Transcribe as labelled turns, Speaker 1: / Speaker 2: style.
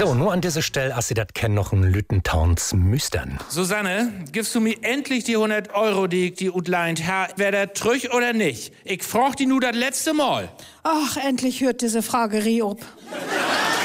Speaker 1: So, nur an dieser Stelle, als Sie das kennen, noch ein Lüttentowns Müstern.
Speaker 2: Susanne, gibst du mir endlich die 100 Euro, die ich die utleint ha, wer der trüch oder nicht? Ich frag die nur das letzte Mal.
Speaker 3: Ach, endlich hört diese Fragerie ob.